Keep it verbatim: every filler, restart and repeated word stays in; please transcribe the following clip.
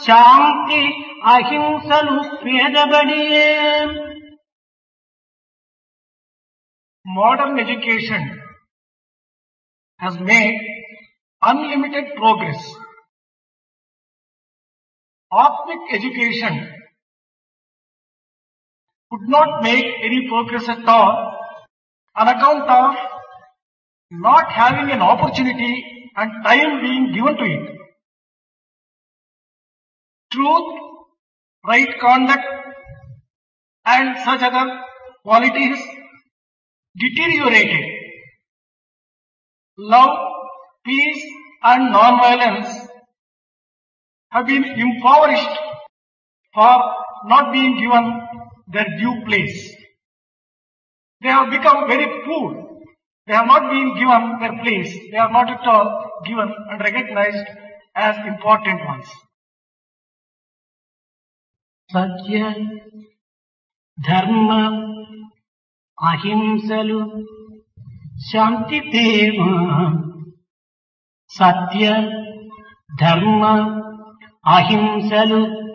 Shanti అహింసలు పేదబడియే. Modern education has made unlimited progress. Atmic education could not make any progress at all on account of not having an opportunity and time being given to it. Truth, right conduct and such other qualities deteriorated. Love, peace and non-violence have been impoverished for not being given their due place. They have become very poor. They have not been given their place. They are not at all given and recognized as important ones. Satya Dharma అహింసలు Shanti Prema. Satya Dharma అహింసలు